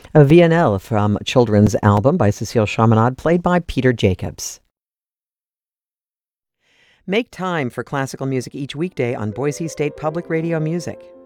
A VNL from children's album by Cecile Chaminade, played by Peter Jacobs. Make time for classical music each weekday on Boise State Public Radio Music.